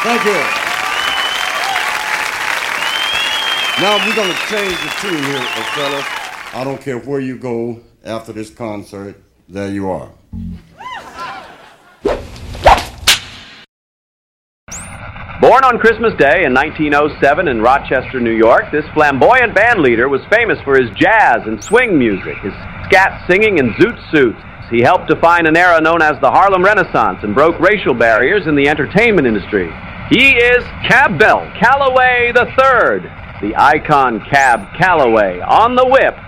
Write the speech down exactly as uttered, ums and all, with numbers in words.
Thank you. Now we're going to change the tune here, fellas. I don't care where you go after this concert, there you are. Born on Christmas Day in nineteen oh seven in Rochester, New York, this flamboyant band leader was famous for his jazz and swing music, his scat singing and zoot suits. He helped define an era known as the Harlem Renaissance and broke racial barriers in the entertainment industry. He is Cab Bell Calloway the third, the icon Cab Calloway, on the whip